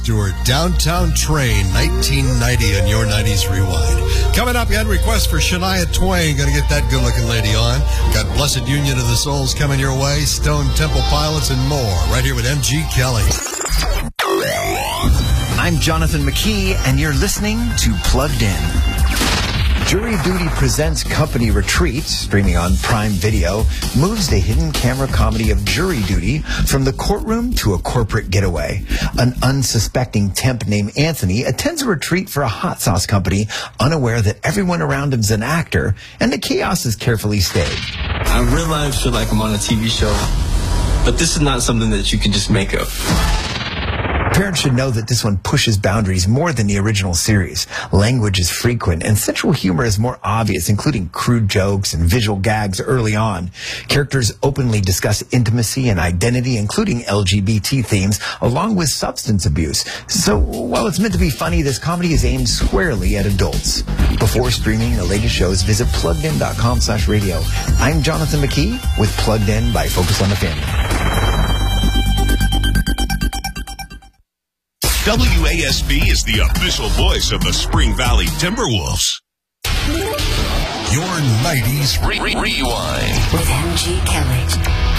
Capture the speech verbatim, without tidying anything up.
Stewart, Downtown Train, nineteen ninety on your nineties Rewind. Coming up, you had requests for Shania Twain. Going to get that good-looking lady on. Got Blessed Union of the Souls coming your way, Stone Temple Pilots, and more. Right here with M G Kelly. I'm Jonathan McKee, and you're listening to Plugged In. Jury Duty Presents Company Retreat, streaming on Prime Video, moves the hidden camera comedy of jury duty from the courtroom to a corporate getaway. An unsuspecting temp named Anthony attends a retreat for a hot sauce company, unaware that everyone around him is an actor, and the chaos is carefully staged. I realize I feel like I'm on a T V show, but this is not something that you can just make up. Parents should know that this one pushes boundaries more than the original series. Language is frequent, and sensual humor is more obvious, including crude jokes and visual gags early on. Characters openly discuss intimacy and identity, including L G B T themes, along with substance abuse. So, while it's meant to be funny, this comedy is aimed squarely at adults. Before streaming the latest shows, visit pluggedin.com slash radio. I'm Jonathan McKee with Plugged In by Focus on the Family. W A S B is the official voice of the Spring Valley Timberwolves. Your nineties Re- Re- Rewind with M G Kelly.